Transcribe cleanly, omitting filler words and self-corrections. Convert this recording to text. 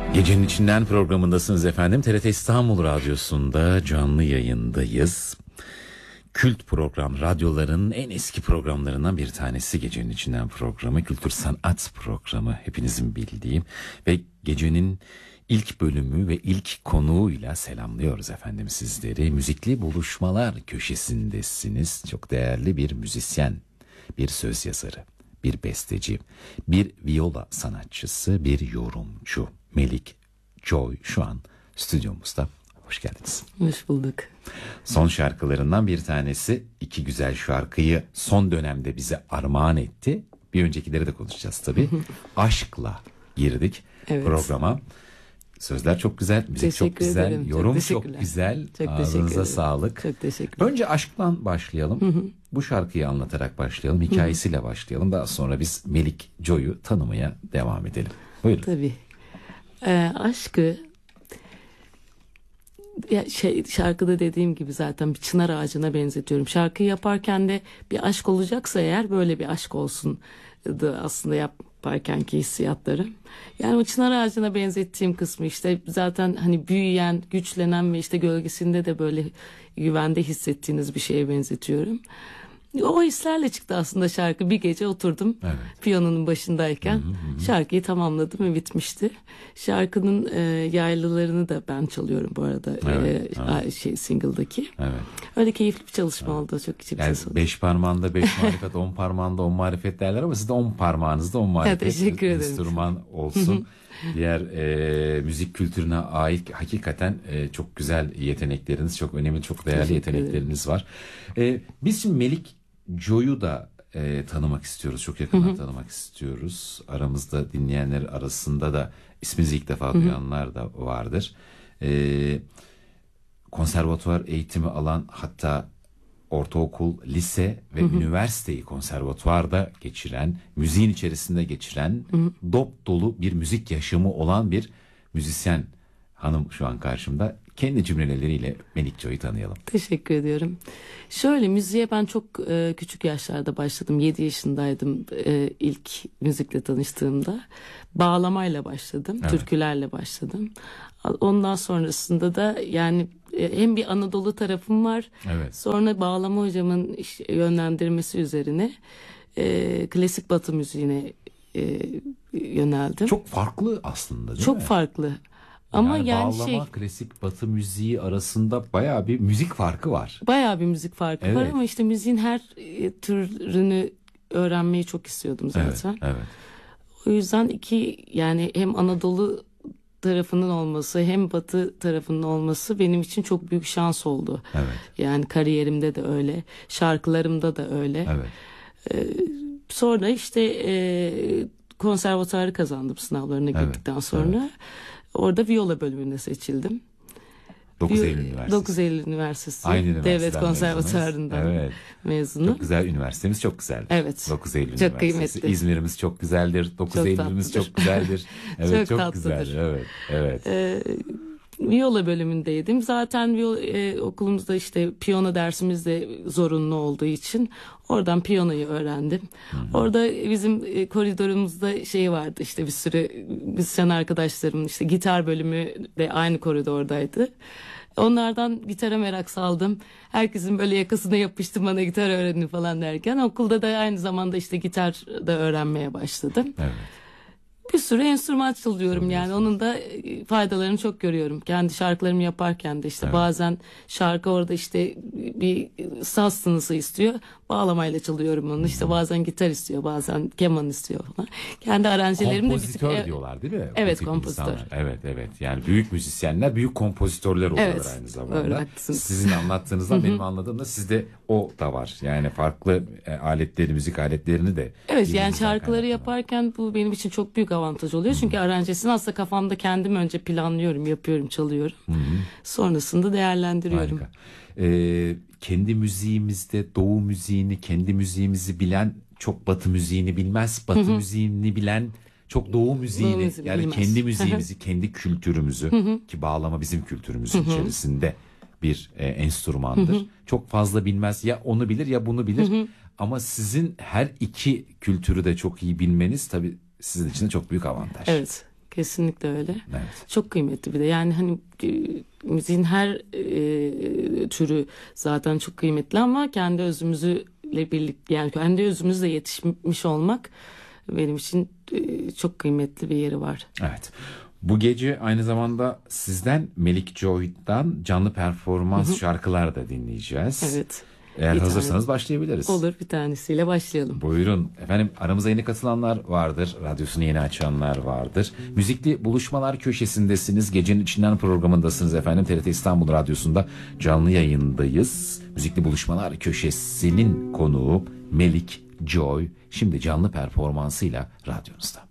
Gecenin içinden programındasınız efendim. TRT İstanbul Radyosu'nda canlı yayındayız. Kült program, radyoların en eski programlarından bir tanesi Gecenin İçinden programı. Kültür sanat programı, hepinizin bildiği. Ve gecenin ilk bölümü ve ilk konuğuyla selamlıyoruz efendim sizleri. Müzikli buluşmalar köşesindesiniz. Çok değerli bir müzisyen, bir söz yazarı, bir besteci, bir viola sanatçısı, bir yorumcu. Melik Joy şu an stüdyomuzda. Hoş geldiniz. Hoş bulduk. Son şarkılarından bir tanesi, iki güzel şarkıyı son dönemde bize armağan etti. Bir öncekileri de konuşacağız tabii. Aşkla girdik programa. Sözler çok güzel, müzik çok güzel, yorum çok güzel. Ağzınıza sağlık. Çok teşekkürler. Önce aşktan başlayalım. Bu şarkıyı anlatarak başlayalım, hikayesiyle başlayalım. Daha sonra biz Melik Joy'u tanımaya devam edelim. Buyurun. Tabii. Aşkı şarkıda dediğim gibi zaten bir çınar ağacına benzetiyorum. Şarkıyı yaparken de bir aşk olacaksa eğer böyle bir aşk olsun aslında yaparkenki hissiyatlarım. Yani o çınar ağacına benzettiğim kısmı işte zaten hani büyüyen, güçlenen ve işte gölgesinde de böyle güvende hissettiğiniz bir şeye benzetiyorum. O hislerle çıktı aslında şarkı. Bir gece oturdum piyanonun başındayken şarkıyı tamamladım ve bitmişti. Şarkının yaylılarını da ben çalıyorum bu arada single'daki. Evet. Öyle keyifli bir çalışma oldu. Çok içim yani ses oldu. 5 parmağında 5 marifet, 10 parmağında 10 marifet derler ama sizde 10 parmağınızda 10 marifet. Teşekkür ederim. Enstrüman olsun. Diğer müzik kültürüne ait hakikaten çok güzel yetenekleriniz, çok önemli, çok değerli yetenekleriniz var. Biz şimdi Melik Joy'u da tanımak istiyoruz, çok yakından tanımak istiyoruz. Aramızda dinleyenler arasında da isminizi ilk defa duyanlar da vardır. Konservatuvar eğitimi alan, hatta ortaokul, lise ve üniversiteyi konservatuvarda geçiren, müziğin içerisinde geçiren, dop dolu bir müzik yaşamı olan bir müzisyen hanım şu an karşımda. Kendi cümleleriyle Melik Joy'u tanıyalım. Teşekkür ediyorum. Şöyle, müziğe ben çok küçük yaşlarda başladım. 7 yaşındaydım ilk müzikle tanıştığımda. Bağlamayla başladım, türkülerle başladım. Ondan sonrasında da yani hem bir Anadolu tarafım var. Sonra bağlama hocamın yönlendirmesi üzerine klasik Batı müziğine yöneldim. Çok farklı aslında, değil mi? Çok farklı. Ama yani bağlama, klasik Batı müziği arasında bayağı bir müzik farkı var. Bayağı bir müzik farkı var ama işte müziğin her türünü öğrenmeyi çok istiyordum zaten. Evet. O yüzden yani hem Anadolu tarafının olması hem Batı tarafının olması benim için çok büyük şans oldu. Yani kariyerimde de öyle, şarkılarımda da öyle. Sonra işte konservatuarı kazandım sınavlarına girdikten sonra. Orada viola bölümüne seçildim. 9 Eylül Üniversitesi. 9 Eylül Üniversitesi. Aynı Devlet Konservatuarı'ndan mezunu. Çok güzel, üniversitemiz çok güzeldir. Evet. 9 Eylül çok Üniversitesi. Kıymetli. İzmir'imiz çok güzeldir. 9 Eylül'ümüz çok güzeldir. Evet, çok güzel. Evet. Viola bölümündeydim. Zaten okulumuzda işte piyano dersimiz de zorunlu olduğu için oradan piyanoyu öğrendim. Orada bizim koridorumuzda vardı, işte bir sürü müzisyen arkadaşlarımın işte gitar bölümü de aynı koridordaydı. Onlardan gitara merak saldım. Herkesin böyle yakasına yapıştım, bana gitar öğrenin falan derken okulda da aynı zamanda işte gitar da öğrenmeye başladım. Bir sürü enstrüman çalıyorum yani. Onun da faydalarını çok görüyorum. Kendi şarkılarımı yaparken de işte bazen şarkı orada işte bir saz tınısı istiyor. Bağlamayla çalıyorum onu. İşte bazen gitar istiyor, bazen keman istiyor falan. Kendi aranjelerimde kompozitör diyorlar değil mi? Evet, kompozitör. Evet. Yani büyük müzisyenler büyük kompozitörler oluyorlar aynı zamanda. Öyle, haklısınız. Sizin anlattığınızdan benim anladığımda sizde o da var. Yani farklı aletleri, müzik aletlerini de. Evet, yani şarkıları yaparken bu benim için çok büyük avantaj oluyor. Çünkü aranjesini aslında kafamda kendim önce planlıyorum, yapıyorum, çalıyorum. Sonrasında değerlendiriyorum. Harika. Kendi müziğimizde Doğu müziğini, kendi müziğimizi bilen çok Batı müziğini bilmez. Batı müziğini bilen çok Doğu müziğini, yani bilmez. Kendi müziğimizi, kendi kültürümüzü ki bağlama bizim kültürümüzün içerisinde bir enstrümandır. Çok fazla bilmez, ya onu bilir ya bunu bilir. Ama sizin her iki kültürü de çok iyi bilmeniz tabii sizin için de çok büyük avantaj. Evet. Kesinlikle öyle. Evet. Çok kıymetli bir de. Yani hani müziğin her türü zaten çok kıymetli ama kendi özümüzle birlikte, yani kendi özümüzle yetişmiş olmak benim için çok kıymetli bir yeri var. Evet. Bu gece aynı zamanda sizden Melik Joy'dan canlı performans şarkılar da dinleyeceğiz. Evet. Eğer Bir hazırsanız başlayabiliriz. Olur, bir tanesiyle başlayalım. Buyurun. Efendim, aramıza yeni katılanlar vardır. Radyosunu yeni açanlar vardır. Müzikli Buluşmalar Köşesindesiniz. Gecenin içinden programındasınız efendim. TRT İstanbul Radyosu'nda canlı yayındayız. Müzikli Buluşmalar Köşesi'nin konuğu Melik Joy. Şimdi canlı performansıyla radyonuzda.